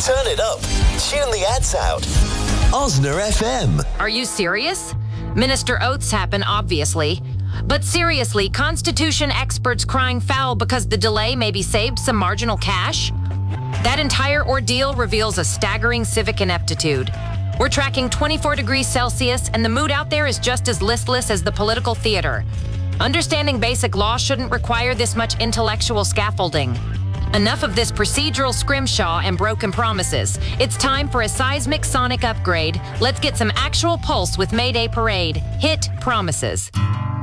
Turn it up. Tune the ads out. Osner FM. Are you serious? Minister Oaths happen, obviously. But seriously, Constitution experts crying foul because the delay maybe saved some marginal cash? That entire ordeal reveals a staggering civic ineptitude. We're tracking 24 degrees Celsius, and the mood out there is just as listless as the political theater. Understanding basic law shouldn't require this much intellectual scaffolding. Enough of this procedural scrimshaw and broken promises. It's time for a seismic sonic upgrade. Let's get some actual pulse with Mayday Parade. Hit promises.